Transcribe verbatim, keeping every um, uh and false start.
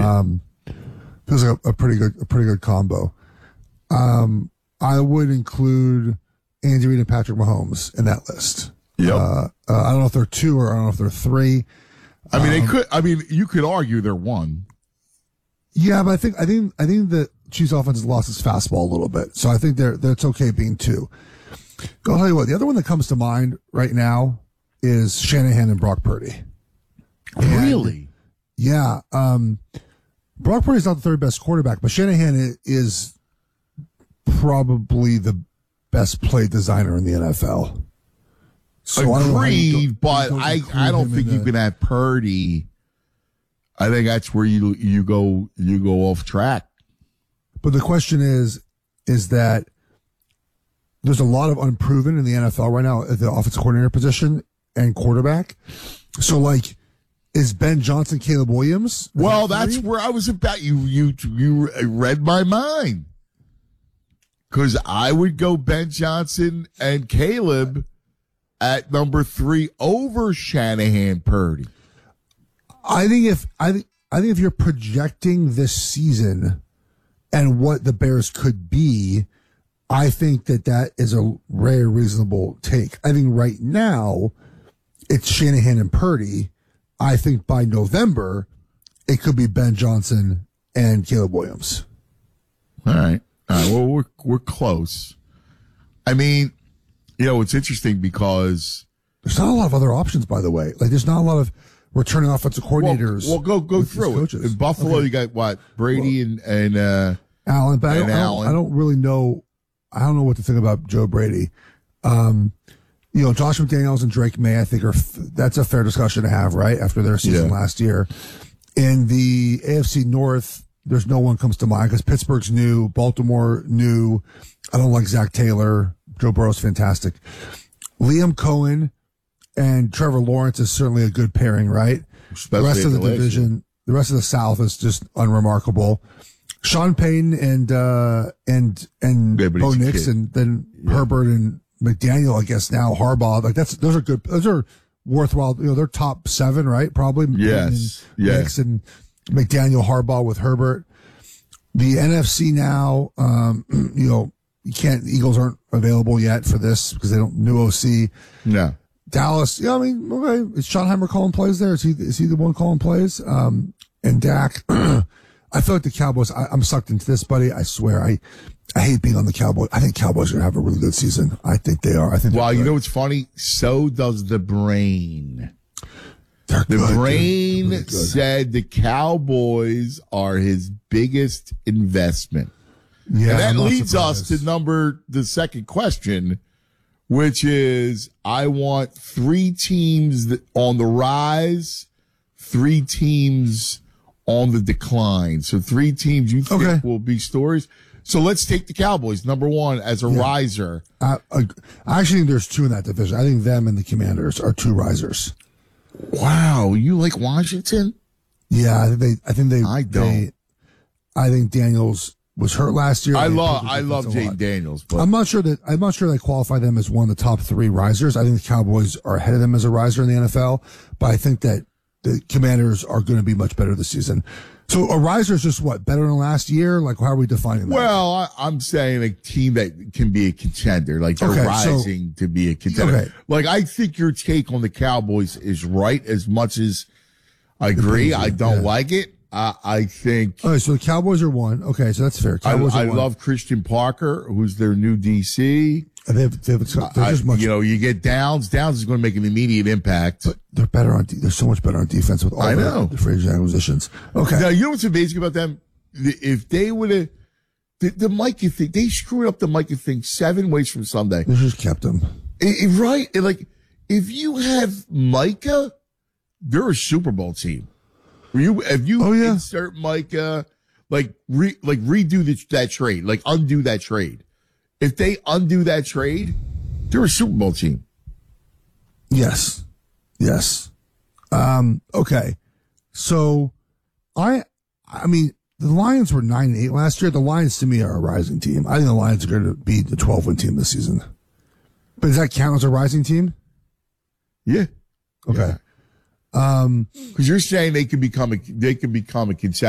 Yeah. Um, feels like a, a pretty good, a pretty good combo. Um, I would include Andy Reid and Patrick Mahomes in that list. Yep. Uh, uh, I don't know if they're two or I don't know if they're three. I mean, um, they could. I mean, you could argue they're one. Yeah, but I think I think I think the Chiefs' offense has lost its fastball a little bit, so I think they're, they're it's okay being two. I'll tell you what, the other one that comes to mind right now is Shanahan and Brock Purdy. And, Really? yeah. Um, Brock Purdy's not the third best quarterback, but Shanahan is probably the best play designer in the N F L. So Agreed, I but I, I don't think you the, can have Purdy. I think that's where you you go you go off track. But the question is, is that there's a lot of unproven in the N F L right now at the offensive coordinator position and quarterback. So, like, is Ben Johnson, Caleb Williams? Well, that that's where I was about. You you you read my mind. Because I would go Ben Johnson and Caleb at number three over Shanahan Purdy. I think if I think I think if you're projecting this season and what the Bears could be, I think that that is a very reasonable take. I think right now it's Shanahan and Purdy. I think by November it could be Ben Johnson and Caleb Williams. All right. All right. Well, we're we're close. I mean, you know, it's interesting because there's not a lot of other options, by the way. Like, there's not a lot of returning offensive coordinators. Well, well go go through it. In Buffalo, okay. You got what? Brady well, and and uh, Allen. But and I, don't, Allen. I don't really know. I don't know what to think about Joe Brady. Um, you know, Josh McDaniels and Drake May, I think are that's a fair discussion to have, right? After their season yeah. last year, in the A F C North, there's no one comes to mind because Pittsburgh's new, Baltimore new. I don't like Zach Taylor. Joe Burrow's fantastic. Liam Cohen and Trevor Lawrence is certainly a good pairing, right? Especially the rest of the division, year. the rest of the South is just unremarkable. Sean Payton and uh, and and yeah, Bo Nix, and then yeah. Herbert and McDaniel, I guess now Harbaugh. Like that's those are good. Those are worthwhile. You know, they're top seven, right? Probably. Yes. And yes. Nix and McDaniel, Harbaugh with Herbert. The N F C now, um, you know, you can't. The Eagles aren't available yet for this because they don't new O C. No. Dallas. Yeah, I mean, okay. Is Schottenheimer calling plays there? Is he is he the one calling plays? Um, and Dak. I feel like the Cowboys, I, I'm sucked into this, buddy. I swear, I, I hate being on the Cowboys. I think Cowboys are going to have a really good season. I think they are. I think. Well, you know what's funny? So does the brain. They're the good, brain really said the Cowboys are his biggest investment. Yeah, and that I'm not leads surprised. us to number the second question, which is I want three teams that on the rise, three teams on the decline. So three teams you think okay. will be stories. So let's take the Cowboys, number one, as a yeah. riser. I, I, I actually think there's two in that division. I think them and the Commanders are two risers. Wow. You like Washington? Yeah, I think they, I think they, I don't. They, I think Daniels was hurt last year. I love, I love Jaden Daniels, but I'm not sure that, I'm not sure they qualify them as one of the top three risers. I think the Cowboys are ahead of them as a riser in the N F L, but I think that the Commanders are going to be much better this season. So a riser is just what, better than last year? Like, how are we defining that? Well, I, I'm saying a team that can be a contender, like they're okay, rising so, to be a contender. Okay. Like, I think your take on the Cowboys is right as much as I agree. I don't yeah. like it. Uh, I think. All right, so the Cowboys are one. Okay, so that's fair. Cowboys I, are I one. love Christian Parker, who's their new D C. And they have, they have, they're just much, I, you know, you get Downs. Downs is going to make an immediate impact. But they're better on. They're so much better on defense with all I the, know. the free agent acquisitions. Okay. Now you know what's amazing about them? If they would have the, the Micah thing, they screwed up the Micah thing seven ways from Sunday. They just kept him. It, it, right? It, like if you have Micah, they're a Super Bowl team. You if you oh, yeah. insert Micah, like re, like redo the, that trade, like undo that trade. If they undo that trade, they're a Super Bowl team. Yes. Yes. Um, okay. So I, I mean, the Lions were nine and eight last year. The Lions to me are a rising team. I think the Lions are going to be the twelve win team this season. But does that count as a rising team? Yeah. Okay. Yeah. Um, cause you're saying they could become a, they could become a contender.